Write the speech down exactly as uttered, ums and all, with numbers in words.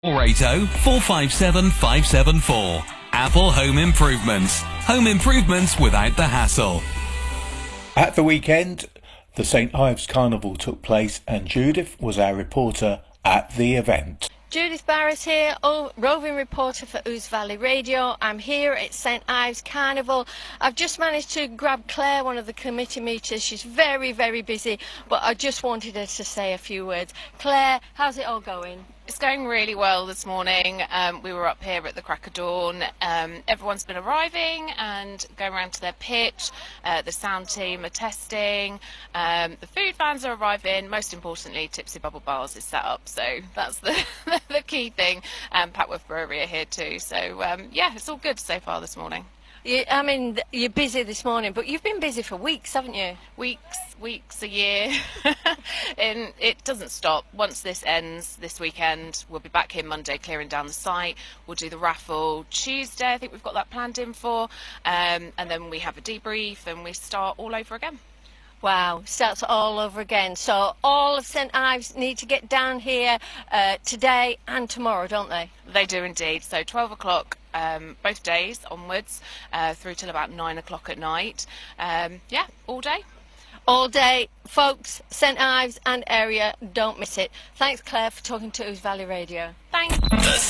four eight zero, four five seven, five seven four. Apple Home Improvements. Home improvements without the hassle. At the weekend, the St Ives Carnival took place and Judith was our reporter at the event. Judith Barrett here, oh, roving reporter for Ouse Valley Radio. I'm here at St Ives Carnival. I've just managed to grab Claire, one of the committee meters. She's very, very busy, but I just wanted her to say a few words. Claire, how's it all going? It's going really well this morning. Um, we were up here at the crack of dawn. Um, everyone's been arriving and going around to their pitch. Uh, the sound team are testing. Um, the food vans are arriving. Most importantly, Tipsy Bubble Bars is set up. So that's the, the key thing. And Patworth Brewery are here too. So um, yeah, it's all good so far this morning. You, I mean, you're busy this morning, but you've been busy for weeks, haven't you? Weeks, weeks, a year. And it doesn't stop. Once this ends this weekend, we'll be back here Monday clearing down the site. We'll do the raffle Tuesday. I think we've got that planned in for. Um, and then we have a debrief and we start all over again. Wow, starts all over again. So all of St Ives need to get down here uh, today and tomorrow, don't they? They do indeed. So twelve o'clock um, both days onwards uh, through till about nine o'clock at night. Um, yeah, all day. All day, folks, St Ives and area, don't miss it. Thanks, Claire, for talking to Ouse Valley Radio. Thanks.